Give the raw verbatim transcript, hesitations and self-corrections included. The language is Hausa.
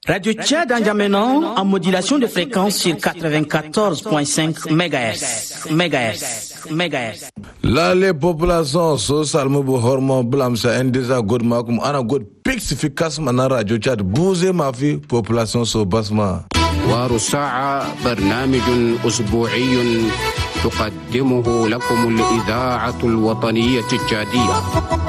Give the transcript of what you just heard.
Radio Tchad N'Djamena en modulation de fréquence sur quatre-vingt-quatorze virgule cinq mégahertz. Mégahertz. Mégahertz. La les populations so salmu bu hormo blam sa endeza god makum ana god pixifikas mana Radio Tchad bouze ma fi population so basma. وار الساعة برنامج أسبوعي تقدمه لكم الإذاعة الوطنية التشادية.